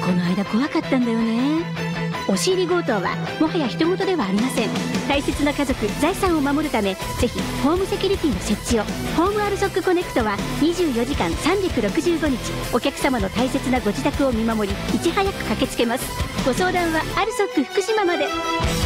この間怖かったんだよね。押し入り強盗はもはや人事ではありません。大切な家族財産を守るため、ぜひホームセキュリティの設置を。ホームアルソックコネクトは24時間365日お客様の大切なご自宅を見守り、いち早く駆けつけます。ご相談はアルソック福島まで。